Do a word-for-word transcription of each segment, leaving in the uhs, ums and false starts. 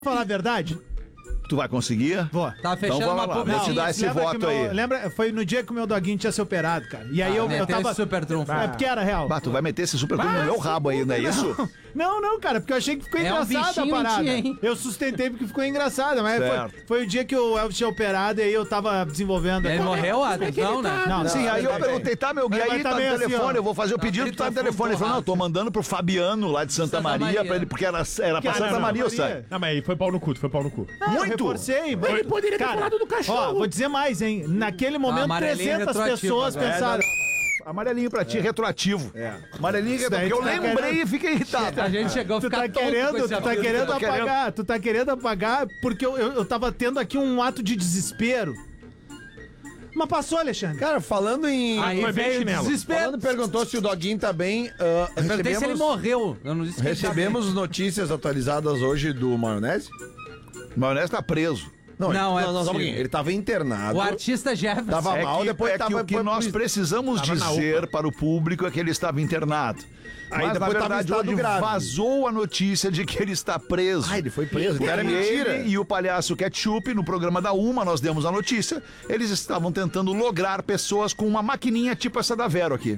falar a verdade? Tu vai conseguir? Vou. Tá fechando Então uma vamos lá, vou te dar esse Lembra voto que meu- aí. Lembra, foi no dia que o meu doguinho tinha se operado, cara. E aí eu, eu meteu tava... esse super trunfo. É porque era real. Bah, tu vai meter esse super trunfo no meu rabo aí, não é isso? Não, não, cara, porque eu achei que ficou É um engraçada a bichinho em parada. ti, hein? Eu sustentei porque ficou engraçada, mas Certo. foi, foi o dia que o Elvis tinha operado e aí eu tava desenvolvendo. Ele morreu, Adams? Não, né? Não, Sim, aí eu perguntei, tá, meu, e Mas aí tá tá meio no assim, telefone, ó. eu vou fazer o pedido, tu tá no telefone. Ele falou, não, eu tô mandando pro Fabiano lá de Santa, Santa Maria, Maria. pra ele, porque era, era pra Que Santa era Maria, eu Maria. saio. Não, mas aí foi pau no cu, tu foi pau no cu. Não, eu Muito. reforcei. mas- Ele poderia ter Cara, falado do cachorro. Ó, vou dizer mais, hein? Naquele momento, amarelinho trezentas retroativo pessoas agora. pensaram... Amarelinho pra ti, retroativo. É. Amarelinho Isso daí retroativo, porque eu tu tá lembrei querendo- e fiquei irritado. A gente chegou a Tu ficar tá tonto com querendo, esse tu tá apelido. querendo tô querendo. apagar, tu tá querendo apagar porque eu, eu, eu tava tendo aqui um ato de desespero. Mas passou, Alexandre. Cara, falando em. Aí Foi bem veio o chinelo. desespero. Falando, perguntou se o Doguinho tá bem. ah, Eu perguntei se ele recebemos morreu. Eu não disse que ele tá recebemos notícias atualizadas hoje do Maionese? Maionese tá preso. Não, ele- é não, só um possível. pouquinho. Ele tava internado. bem. O artista Jefferson. Tava É mal, que, depois é tava- que o que foi- nós precisamos Tava na dizer para o público é que ele estava internado. Aí Mas, na depois tava em verdade, estado hoje grave. vazou a notícia de que ele está preso. Ah, ele foi preso. Então era E mentira. ele e o palhaço Ketchup, no programa da Uma, nós demos a notícia, eles estavam tentando lograr pessoas com uma maquininha tipo essa da Vero aqui.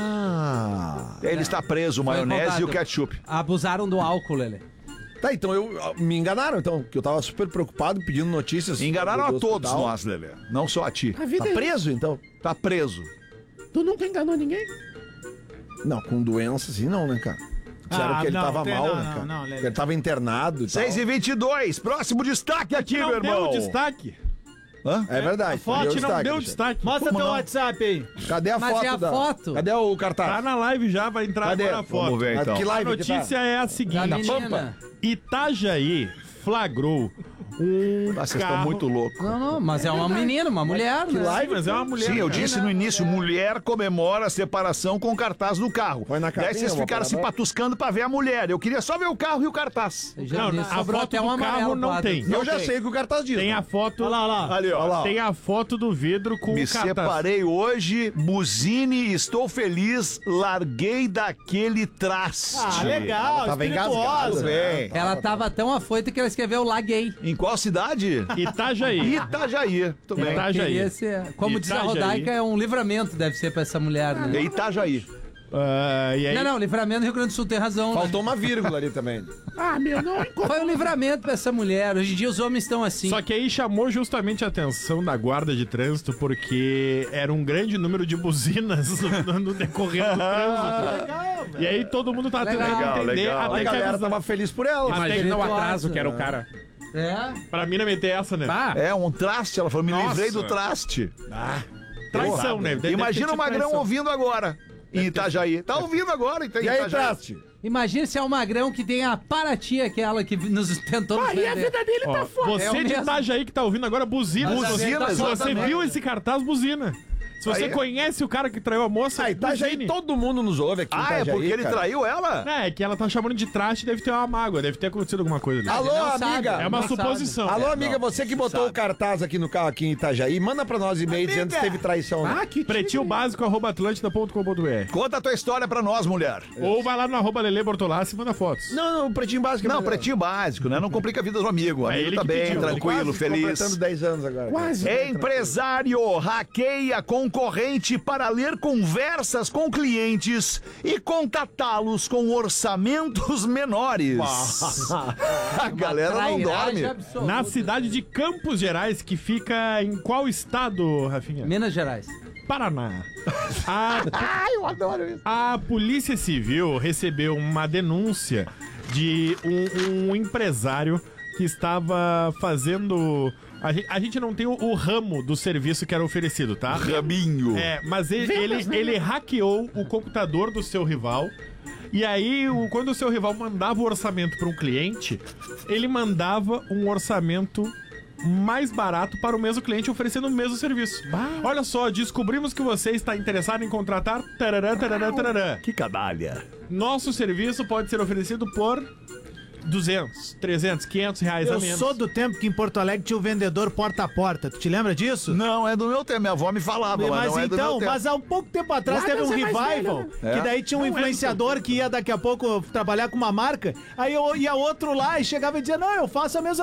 Ah. Ele está preso, o Foi Maionese e o contado. Ketchup. Abusaram do álcool, Lelê. Tá, então eu. ah, Me enganaram, então. Que eu tava super preocupado pedindo notícias. Enganaram do- a do todos hospital. nós, Lelê. Não só a ti. A vida Tá é- preso, então? Tá preso. Tu nunca enganou ninguém? Não, com doença assim não, né, cara? Disseram Ah, que ele não, tava tem- mal, não, né, não, cara? não, Lelê. Que ele tava internado e tal. seis e vinte e dois, próximo destaque aqui, não meu deu irmão. destaque. Hã? É verdade. foto deu Não destaque, deu Alexandre. destaque. Mostra Como teu não? WhatsApp aí. Cadê a Mas foto? é a da- foto. Cadê o Tá cartaz? na live já, vai entrar Cadê? agora a foto. Vamos ver, Mas então. que A live que tá? notícia é a Da seguinte. menina. Itajaí flagrou um Ah, vocês estão carro... muito loucos. Não, não, mas é uma menina, uma mulher, Que né? live, mas é uma mulher. Sim, eu né? disse no início, mulher comemora a separação com cartaz no carro. Foi na Daí capinha, vocês uma ficaram se parada? patuscando pra ver a mulher. Eu queria só ver o carro e o cartaz. Já Não, disse, a sobrou foto até do um carro amarelo não pro tem. Adams. Eu já sei que o cartaz diz. Tem né? a foto... Olha lá, olha lá. Ali, ó. Olha lá. Tem a foto do vidro com Me o cartaz. separei hoje, buzine, estou feliz, larguei daquele traste. Ah, legal, Ela tava espirituosa. engasgada, Bem. Ela tava tão afoita que ela escreveu laguei. Em qual cidade? Itajaí. Itajaí. Muito bem. Itajaí. Queria ser- Como diz a Itajaí. Rodaica, é um livramento, deve ser pra essa mulher, É né? Itajaí. Ah, e aí... Não, não, livramento no Rio Grande do Sul tem razão. Faltou uma vírgula ali também. Ah, meu, não... Né? Foi um livramento pra essa mulher. Hoje em dia os homens estão assim. Só que aí chamou justamente a atenção da guarda de trânsito porque era um grande número de buzinas no, no decorrer do trânsito. Legal, velho. E aí todo mundo tá tentando Legal, entender legal. A até que galera a tava feliz por ela. Até que Imagina o o atraso atraso, que era o cara. É. Pra mim não meter essa, né? Tá. É, um traste. Ela falou, me Nossa. livrei do traste. Traição, né? Deve- deve Imagina ter o tido Magrão traição. ouvindo agora. Em Itajaí. Tá ouvindo agora, então, em E aí, Itajaí. traste? Imagina se é o Magrão que tem a Paraty, aquela que nos tentou nos vender. dele tá foda. Você É o de mesmo. Itajaí que tá ouvindo agora, buzina. Mas a Se gente tá você- se você também. viu esse cartaz, buzina. Se você Aí- conhece o cara que traiu a moça, Ah, Itajaí, buzine. todo mundo nos ouve aqui. em Ah, é Itajaí, porque ele cara. traiu ela? É, que ela tá chamando de traste, deve ter uma mágoa, deve ter acontecido alguma coisa ali. Alô, Não sabe. amiga. É uma não suposição. Alô, É, amiga, não, você que botou sabe. o cartaz aqui no carro aqui em Itajaí, manda pra nós e-mail dizendo se teve traição. né? Ah, que Pretinho básico, arroba atlântida ponto com ponto br. Conta a tua história pra nós, mulher. Ou vai lá no arroba Lele Bortolassi e manda fotos. Não, não, o pretinho básico. Não, é melhor. pretinho básico, né? Não complica a vida do amigo. O É amigo ele tá que bem, pediu, ele tranquilo, Quase feliz. completando dez anos agora. Quase. Empresário hackeia concorrente para ler conversas com clientes e contatá-los com orçamentos menores. A galera não Trairagem dorme. absoluta. Na cidade de Campos Gerais, que fica em qual estado, Rafinha? Minas Gerais. Paraná. A, Ai, eu adoro isso. a Polícia Civil recebeu uma denúncia de um, um empresário que estava fazendo... A gente, a gente não tem o, o ramo do serviço que era oferecido, tá? Rabinho. É, mas ele, ele, ele hackeou o computador do seu rival. E aí, o- quando o seu rival mandava o orçamento para um cliente, ele mandava um orçamento mais barato para o mesmo cliente, oferecendo o mesmo serviço. Olha só, descobrimos que você está interessado em contratar... Tarará, tarará, tarará. Que canalha. Nosso serviço pode ser oferecido por duzentos, trezentos, quinhentos reais a Eu menos. sou do tempo que em Porto Alegre tinha o vendedor porta a porta. Tu te lembra disso? Não, é do meu tempo. Minha avó me falava, mas, Mas não é do meu então, tempo. mas há um pouco tempo atrás teve um revival, que É. daí tinha um influenciador que ia daqui a pouco trabalhar com uma marca, aí eu ia outro lá e chegava e dizia, não, eu faço a mesma